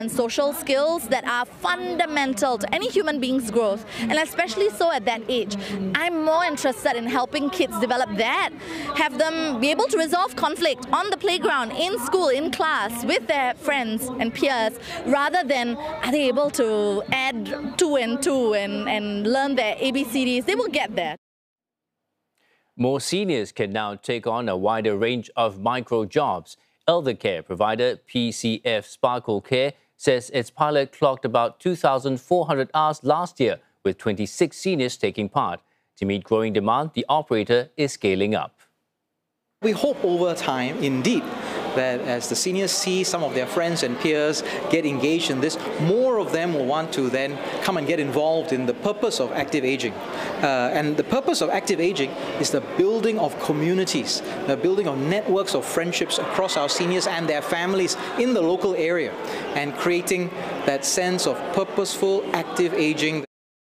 and social skills that are fundamental to any human being's growth, and especially so at that age. I'm more interested in helping kids develop that, have them be able to resolve conflict on the playground, in school, in class, with their friends and peers, rather than are they able to add 2 and 2 and learn their ABCDs. They will get there. More seniors can now take on a wider range of micro jobs. Elder care provider PCF Sparkle Care says its pilot clocked about 2,400 hours last year, with 26 seniors taking part. To meet growing demand, the operator is scaling up. We hope over time, indeed, that as the seniors see some of their friends and peers get engaged in this, more of them will want to then come and get involved in the purpose of active aging. And the purpose of active aging is the building of communities, the building of networks of friendships across our seniors and their families in the local area, and creating that sense of purposeful active aging.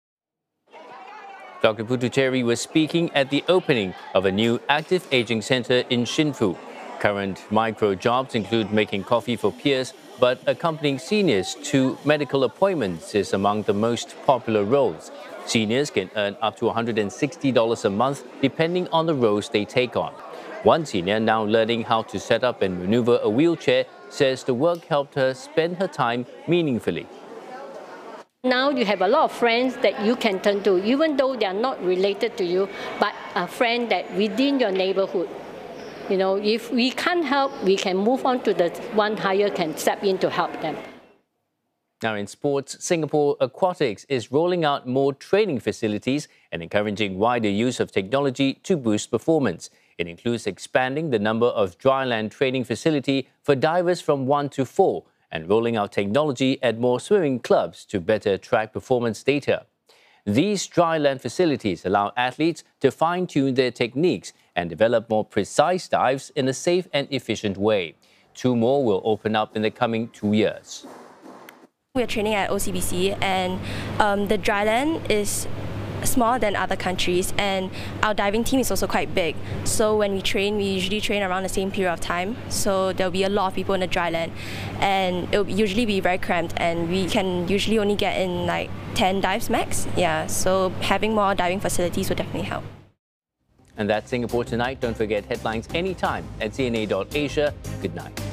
Dr. Puducherry was speaking at the opening of a new active aging centre in Hsinchu. Current micro jobs include making coffee for peers, but accompanying seniors to medical appointments is among the most popular roles. Seniors can earn up to $160 a month depending on the roles they take on. One senior, now learning how to set up and maneuver a wheelchair, says the work helped her spend her time meaningfully. Now you have a lot of friends that you can turn to, even though they are not related to you, but a friend that within your neighborhood. You know, if we can't help, we can move on to the one higher can step in to help them. Now in sports, Singapore Aquatics is rolling out more training facilities and encouraging wider use of technology to boost performance. It includes expanding the number of dryland training facility for divers from 1 to 4 and rolling out technology at more swimming clubs to better track performance data. These dryland facilities allow athletes to fine-tune their techniques and develop more precise dives in a safe and efficient way. 2 more will open up in the coming 2 years. We are training at OCBC, and the dryland is smaller than other countries, and our diving team is also quite big. So when we train, we usually train around the same period of time. So there'll be a lot of people in the dryland, and it'll usually be very cramped, and we can usually only get in like 10 dives max. Yeah, so having more diving facilities will definitely help. And that's Singapore Tonight. Don't forget headlines anytime at CNA.Asia. Good night.